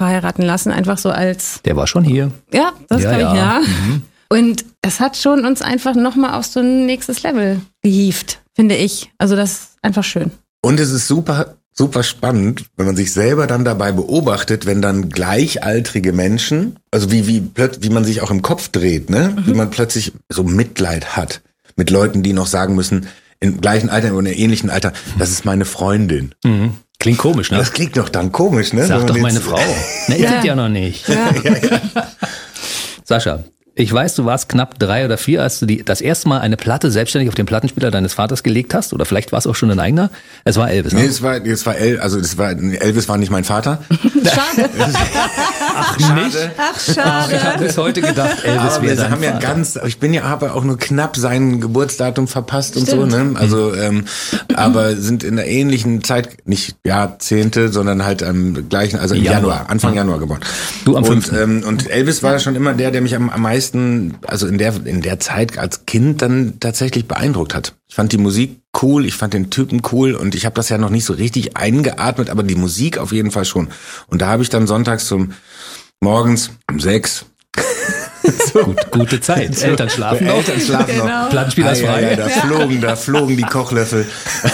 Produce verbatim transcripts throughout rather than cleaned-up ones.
verheiraten lassen, einfach so als... Der war schon hier. Ja, das ja, glaube ich, ja. ja. Mhm. Und es hat schon uns einfach nochmal auf so ein nächstes Level gehievt, finde ich. Also das ist einfach schön. Und es ist super, super spannend, wenn man sich selber dann dabei beobachtet, wenn dann gleichaltrige Menschen, also wie, wie, wie man sich auch im Kopf dreht, ne? Mhm. Wie man plötzlich so Mitleid hat mit Leuten, die noch sagen müssen, im gleichen Alter oder ähnlichen Alter, das ist meine Freundin. Mhm. Klingt komisch, ne? Das klingt doch dann komisch, ne? Sag doch jetzt, meine Frau. Ne, ich ja. ja noch nicht. Ja. ja, ja. Sascha, ich weiß, du warst knapp drei oder vier, als du die, das erste Mal eine Platte selbstständig auf den Plattenspieler deines Vaters gelegt hast. Oder vielleicht war es auch schon ein eigener. Es war Elvis, ne? Nee, es war, es war El, also es war, Elvis war nicht mein Vater. Schade. Ach, Schade. nicht? Ach, schade. Ich habe bis heute gedacht, Elvis Aber wäre wir dein haben ja Vater. ganz, ich bin ja aber auch nur knapp sein Geburtsdatum verpasst und Stimmt. so, ne? Also, ähm, aber sind in der ähnlichen Zeit, nicht Jahrzehnte, sondern halt am gleichen, also im Januar, Januar Anfang Januar geboren. Du am und, fünften ähm, und Elvis war schon immer der, der mich am, am meisten, also in der in der Zeit als Kind dann tatsächlich beeindruckt hat. Ich fand die Musik cool, ich fand den Typen cool und ich habe das ja noch nicht so richtig eingeatmet, aber die Musik auf jeden Fall schon. Und da habe ich dann sonntags zum morgens um sechs so. Gut, gute Zeit. So. Eltern schlafen noch. Eltern schlafen genau. noch. Plattenspieler ist ah, frei. Ja, ja, da flogen, da flogen die Kochlöffel.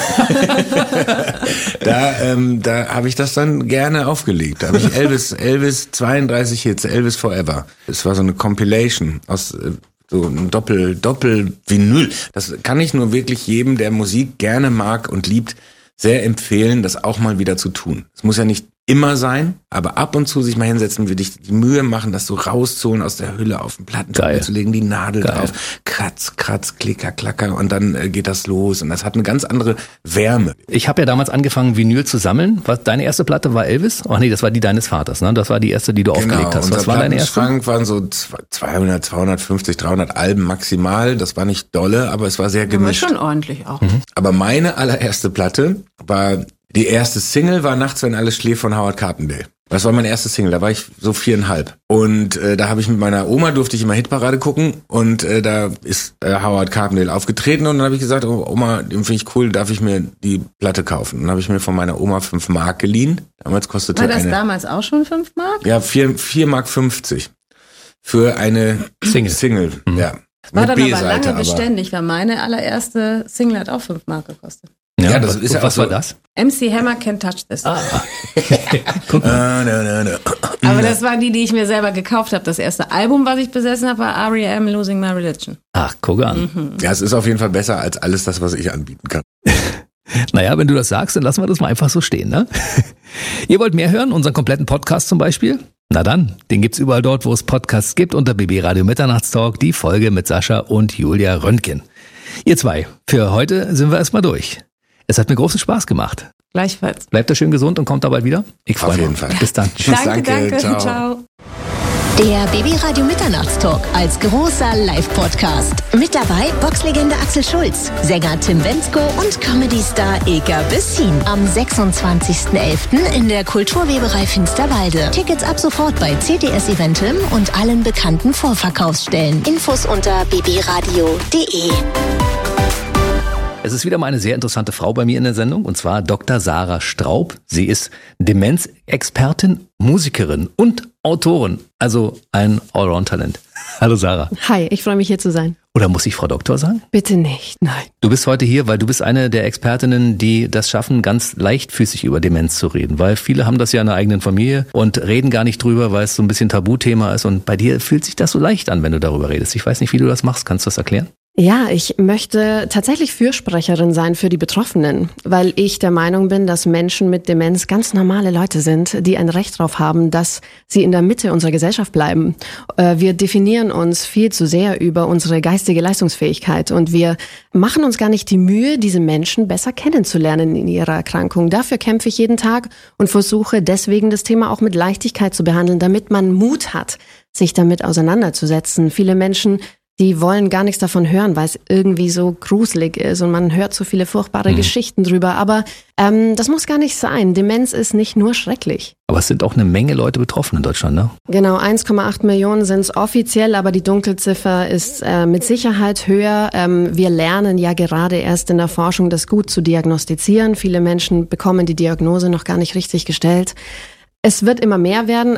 da, ähm, da habe ich das dann gerne aufgelegt. Da habe ich Elvis, Elvis zweiunddreißig Hits, Elvis Forever. Es war so eine Compilation aus äh, so ein Doppel, Doppel-Vinyl. Das kann ich nur wirklich jedem, der Musik gerne mag und liebt, sehr empfehlen, das auch mal wieder zu tun. Es muss ja nicht immer sein, aber ab und zu sich mal hinsetzen, würde ich die Mühe machen, das so rauszuholen aus der Hülle auf den Plattenspieler zu legen, die Nadel Geil. drauf, kratz, kratz, klicker, klacker und dann äh, geht das los und das hat eine ganz andere Wärme. Ich habe ja damals angefangen, Vinyl zu sammeln. Was, deine erste Platte war Elvis? Ach nee, das war die deines Vaters, ne? Das war die erste, die du Genau, aufgelegt hast. unser Was war deine erste? Plattenschrank waren so zweihundert, zweihundertfünfzig, dreihundert Alben maximal. Das war nicht dolle, aber es war sehr gemischt. Aber schon ordentlich auch. Mhm. Aber meine allererste Platte war, die erste Single war Nachts, wenn alles schläft von Howard Carpendale. Das war meine erste Single, da war ich so viereinhalb. Und äh, da habe ich mit meiner Oma, durfte ich immer Hitparade gucken und äh, da ist äh, Howard Carpendale aufgetreten und dann habe ich gesagt, oh, Oma, den finde ich cool, darf ich mir die Platte kaufen? Und dann habe ich mir von meiner Oma fünf Mark geliehen. Damals kostete War das eine... damals auch schon fünf Mark? Ja, vier Mark fünfzig für eine Single. Single, Mhm. ja. War Mit dann aber B-Seite, lange aber- beständig, weil meine allererste Single hat auch fünf Mark gekostet. Ja, das was, ist ja was auch war so- das? M C Hammer Can't Touch This. Ah. Guck mal. Ah, na, na, na. Aber das war die, die ich mir selber gekauft habe. Das erste Album, was ich besessen habe, war R E M Losing My Religion. Ach, guck an. Mhm. Ja, es ist auf jeden Fall besser als alles das, was ich anbieten kann. Naja, wenn du das sagst, dann lassen wir das mal einfach so stehen, ne? Ihr wollt mehr hören? Unseren kompletten Podcast zum Beispiel? Na dann, den gibt's überall dort, wo es Podcasts gibt, unter B B Radio Mitternachtstalk, die Folge mit Sascha und Julia Röntgen. Ihr zwei, für heute sind wir erstmal durch. Es hat mir großen Spaß gemacht. Gleichfalls. Bleibt da schön gesund und kommt da bald wieder. Ich freue Auf mich. jeden Fall. Bis dann. Tschüss. Danke, danke, danke. ciao. Ciao. Der B B Radio Mitternachtstalk als großer Live-Podcast. Mit dabei Boxlegende Axel Schulz, Sänger Tim Bendzko und Comedy-Star Ilka Bessin. Am sechsundzwanzigsten elften in der Kulturweberei Finsterwalde. Tickets ab sofort bei C T S Eventim und allen bekannten Vorverkaufsstellen. Infos unter b b radio punkt d e. Es ist wieder mal eine sehr interessante Frau bei mir in der Sendung, und zwar Doktor Sarah Straub. Sie ist Demenzexpertin, Musikerin und Autorin, also ein Allround-Talent. Hallo Sarah. Hi, ich freue mich hier zu sein. Oder muss ich Frau Doktor sagen? Bitte nicht, nein. Du bist heute hier, weil du bist eine der Expertinnen, die das schaffen, ganz leichtfüßig über Demenz zu reden. Weil viele haben das ja in der eigenen Familie und reden gar nicht drüber, weil es so ein bisschen Tabuthema ist. Und bei dir fühlt sich das so leicht an, wenn du darüber redest. Ich weiß nicht, wie du das machst. Kannst du das erklären? Ja, ich möchte tatsächlich Fürsprecherin sein für die Betroffenen, weil ich der Meinung bin, dass Menschen mit Demenz ganz normale Leute sind, die ein Recht darauf haben, dass sie in der Mitte unserer Gesellschaft bleiben. Wir definieren uns viel zu sehr über unsere geistige Leistungsfähigkeit und wir machen uns gar nicht die Mühe, diese Menschen besser kennenzulernen in ihrer Erkrankung. Dafür kämpfe ich jeden Tag und versuche deswegen das Thema auch mit Leichtigkeit zu behandeln, damit man Mut hat, sich damit auseinanderzusetzen. Viele Menschen, die wollen gar nichts davon hören, weil es irgendwie so gruselig ist und man hört so viele furchtbare mhm. Geschichten drüber. Aber ähm, das muss gar nicht sein. Demenz ist nicht nur schrecklich. Aber es sind auch eine Menge Leute betroffen in Deutschland, ne? Genau, eins Komma acht Millionen sind es offiziell, aber die Dunkelziffer ist äh, mit Sicherheit höher. Ähm, wir lernen ja gerade erst in der Forschung, das gut zu diagnostizieren. Viele Menschen bekommen die Diagnose noch gar nicht richtig gestellt. Es wird immer mehr werden.